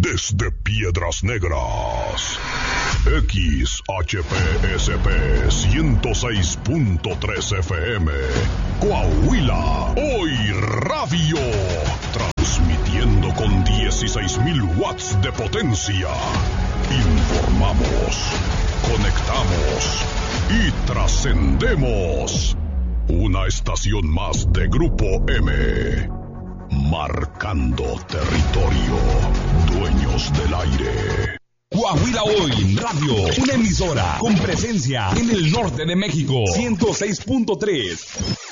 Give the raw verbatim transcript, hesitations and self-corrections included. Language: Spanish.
desde Piedras Negras. X H P S P ciento seis punto tres F M, Coahuila, Hoy Radio, transmitiendo con dieciséis mil watts de potencia. Informamos, conectamos y trascendemos. Una estación más de Grupo M, marcando territorio, dueños del aire. Coahuila Hoy Radio, una emisora con presencia en el norte de México, ciento seis punto tres.